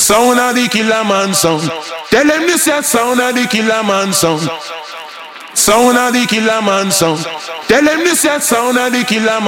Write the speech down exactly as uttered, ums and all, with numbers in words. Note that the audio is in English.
Sound of the killer man sound. Tell them this is sound of the killer man sound. Sound of the killer man sound. Tell them this is sound of the killer man.